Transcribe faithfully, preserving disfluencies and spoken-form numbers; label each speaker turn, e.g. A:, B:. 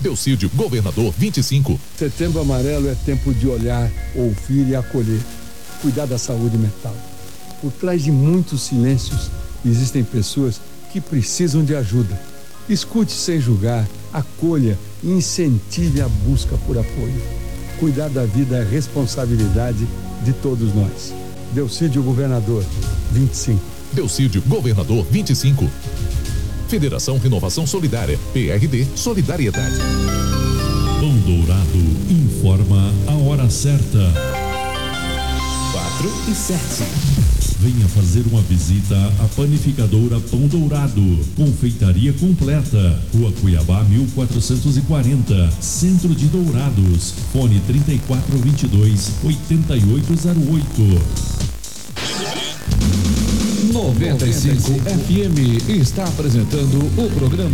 A: Delcídio, Governador vinte e cinco.
B: Setembro Amarelo é tempo de olhar, ouvir e acolher. Cuidar da saúde mental. Por trás de muitos silêncios, existem pessoas que precisam de ajuda. Escute sem julgar, acolha e incentive a busca por apoio. Cuidar da vida é responsabilidade de todos nós. Delcídio, Governador vinte e cinco.
A: Delcídio, Governador vinte e cinco. Federação Renovação Solidária, P R D Solidariedade.
C: Pão Dourado informa a hora certa.
A: quatro e sete.
C: Venha fazer uma visita à Panificadora Pão Dourado. Confeitaria completa. Rua Cuiabá mil quatrocentos e quarenta, Centro de Dourados. Fone trinta e quatro, vinte e dois, oitenta e oito zero oito.
D: noventa e cinco F M está apresentando o programa